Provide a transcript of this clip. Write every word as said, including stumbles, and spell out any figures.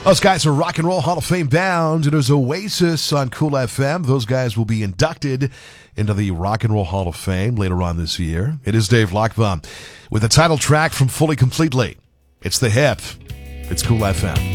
Those guys are Rock and Roll Hall of Fame bound. It is Oasis on Cool F M. Those guys will be inducted into the Rock and Roll Hall of Fame later on this year. It is Dave Lockbaum with the title track from Fully Completely. It's The Hip. It's Cool F M.